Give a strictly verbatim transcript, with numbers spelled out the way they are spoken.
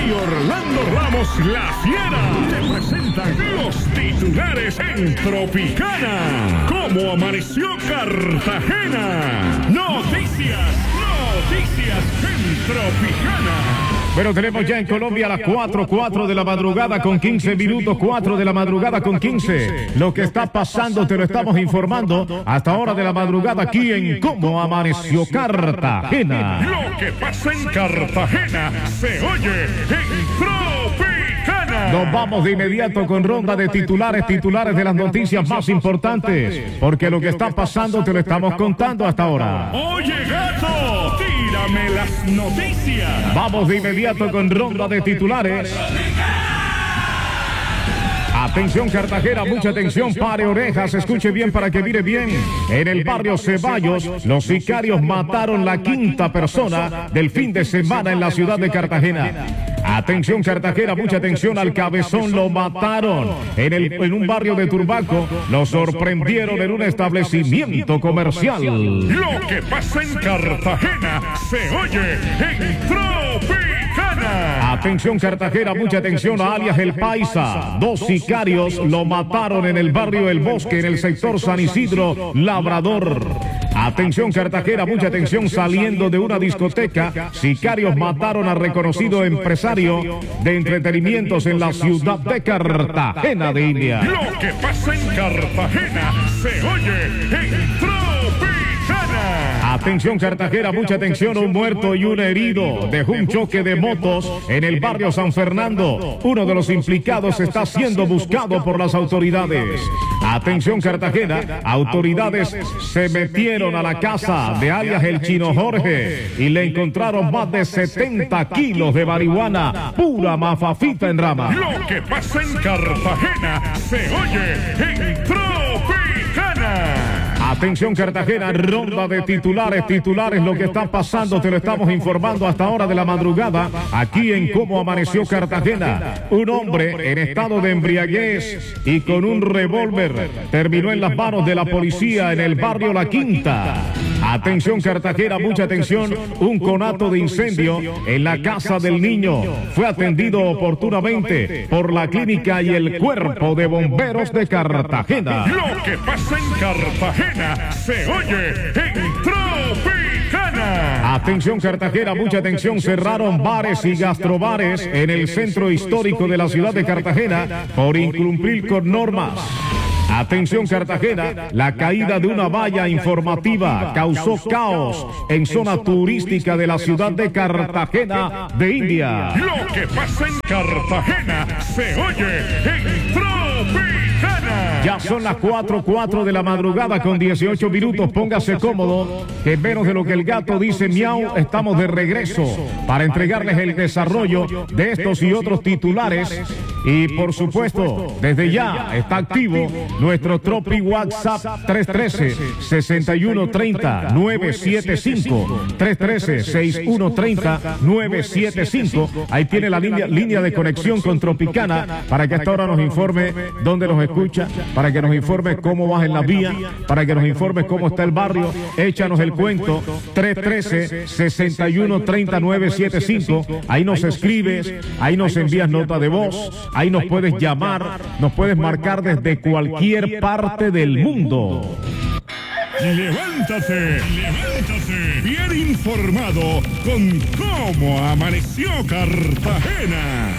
y Orlando Ramos La Fiera te presentan los titulares en Tropicana. ¿Cómo amaneció Cartagena? Noticias, noticias en Tropicana. Bueno, tenemos ya en Colombia a las cuatro, cuatro de la madrugada con quince minutos, cuatro de la madrugada con quince. Lo que está pasando te lo estamos informando hasta hora de la madrugada aquí en Cómo Amaneció Cartagena. Lo que pasa en Cartagena se oye en Tropicana. Nos vamos de inmediato con ronda de titulares, titulares de las noticias más importantes, porque lo que está pasando te lo estamos contando hasta ahora. Oye, gato, tírame las noticias. Vamos de inmediato con ronda de titulares. Atención Cartagena, mucha atención, pare orejas, escuche bien para que mire bien. En el barrio Ceballos, los sicarios mataron la quinta persona del fin de semana en la ciudad de Cartagena. Atención Cartagena, mucha atención, al cabezón lo mataron en, el, en un barrio de Turbaco, lo sorprendieron en un establecimiento comercial. Lo que pasa en Cartagena se oye en Tropicana. Atención Cartagena, mucha atención, a alias El Paisa. Dos sicarios lo mataron en el barrio El Bosque, en el sector San Isidro, Labrador. Atención Cartagena, mucha atención, saliendo de una discoteca, sicarios mataron a reconocido empresario de entretenimientos en la ciudad de Cartagena de India. Lo que pasa en Cartagena se oye en Tropicana. Atención Cartagena, mucha atención, un muerto y un herido dejó un choque de motos en el barrio San Fernando. Uno de los implicados está siendo buscado por las autoridades. Atención Cartagena, autoridades se metieron a la casa de alias El Chino Jorge y le encontraron más de setenta kilos de marihuana, pura mafafita en rama. Lo que pasa en Cartagena se oye en Tropicana. Atención Cartagena, ronda de titulares, titulares, lo que está pasando te lo estamos informando hasta hora de la madrugada aquí en Cómo Amaneció Cartagena. Un hombre en estado de embriaguez y con un revólver terminó en las manos de la policía en el barrio La Quinta. Atención Cartagena, mucha atención, un conato de incendio en la casa del niño fue atendido oportunamente por la clínica y el cuerpo de bomberos de Cartagena. Lo que pasa en Cartagena se oye en Tropicana. Atención Cartagena, mucha atención, cerraron bares y gastrobares en el centro histórico de la ciudad de Cartagena por incumplir con normas. Atención Cartagena, la caída de una valla informativa causó caos en zona turística de la ciudad de Cartagena de India. Lo que pasa en Cartagena se oye en Tropicana. Ya son las cuatro, cuatro de la madrugada con dieciocho minutos, póngase cómodo, que menos de lo que el gato dice miau, estamos de regreso para entregarles el desarrollo de estos y otros titulares. Y por supuesto, desde ya está activo nuestro Tropi WhatsApp tres uno tres, seis uno tres cero, nueve siete cinco, tres uno tres, seis uno tres cero, nueve siete cinco. Ahí tiene la línea, línea de conexión con Tropicana para que a esta hora nos informe dónde nos escucha, para que nos informe cómo va en la vía, para que nos informe cómo está el barrio. Échanos el cuento, tres uno tres, seis uno tres cero, nueve siete cinco. Ahí nos escribes, ahí nos envías nota de voz. Ahí nos puedes llamar, nos puedes marcar desde cualquier parte del mundo. Levántate, levántate, bien informado con Cómo Amaneció Cartagena.